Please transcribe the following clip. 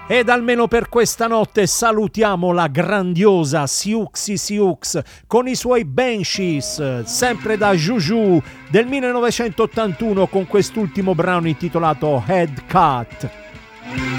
Ed almeno per questa notte salutiamo la grandiosa Siouxsie Sioux con i suoi Banshees, sempre da Juju del 1981 con quest'ultimo brano intitolato Head Cut.